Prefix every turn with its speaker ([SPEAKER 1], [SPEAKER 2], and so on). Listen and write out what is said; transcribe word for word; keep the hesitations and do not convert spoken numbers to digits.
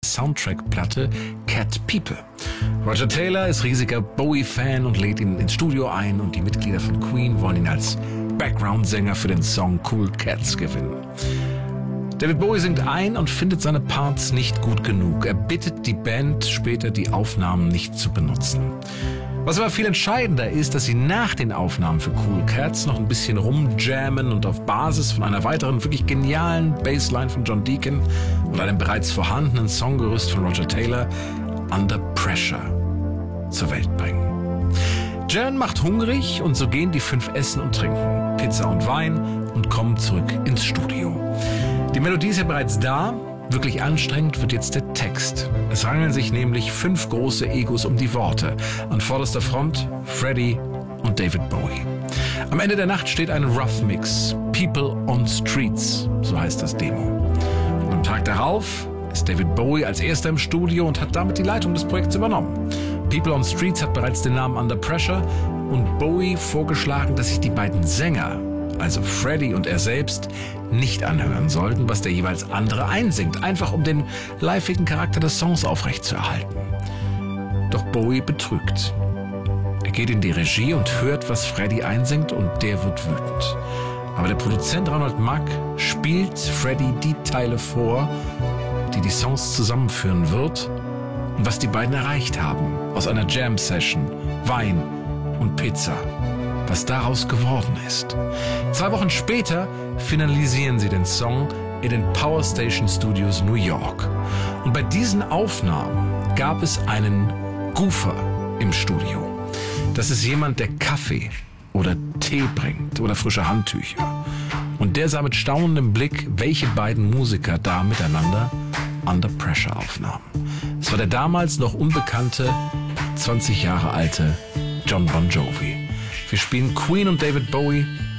[SPEAKER 1] Soundtrack-Platte Cat People. Roger Taylor ist riesiger Bowie-Fan und lädt ihn ins Studio ein und die Mitglieder von Queen wollen ihn als Background-Sänger für den Song Cool Cats gewinnen. David Bowie singt ein und findet seine Parts nicht gut genug. Er bittet die Band, später die Aufnahmen nicht zu benutzen. Was aber viel entscheidender ist, dass sie nach den Aufnahmen für Cool Cats noch ein bisschen rumjammen und auf Basis von einer weiteren wirklich genialen Bassline von John Deacon und einem bereits vorhandenen Songgerüst von Roger Taylor Under Pressure zur Welt bringen. Jan macht hungrig und so gehen die fünf essen und trinken Pizza und Wein und kommen zurück ins Studio. Die Melodie ist ja bereits da. Wirklich anstrengend wird jetzt der Text. Es rangeln sich nämlich fünf große Egos um die Worte. An vorderster Front Freddie und David Bowie. Am Ende der Nacht steht ein Rough Mix. People on Streets, so heißt das Demo. Und am Tag darauf ist David Bowie als erster im Studio und hat damit die Leitung des Projekts übernommen. People on Streets hat bereits den Namen Under Pressure und Bowie vorgeschlagen, dass sich die beiden Sänger, also Freddie und er selbst, nicht anhören sollten, was der jeweils andere einsingt, einfach um den liveigen Charakter des Songs aufrechtzuerhalten. Doch Bowie betrügt. Er geht in die Regie und hört, was Freddie einsingt und der wird wütend. Aber der Produzent Ronald Mack spielt Freddie die Teile vor, die die Songs zusammenführen wird und was die beiden erreicht haben aus einer Jam-Session, Wein und Pizza. Was daraus geworden ist. Zwei Wochen später finalisieren sie den Song in den Power Station Studios New York. Und bei diesen Aufnahmen gab es einen Goofer im Studio. Das ist jemand, der Kaffee oder Tee bringt oder frische Handtücher. Und der sah mit staunendem Blick, welche beiden Musiker da miteinander Under Pressure aufnahmen. Es war der damals noch unbekannte, zwanzig Jahre alte John Bon Jovi. Wir spielen Queen und David Bowie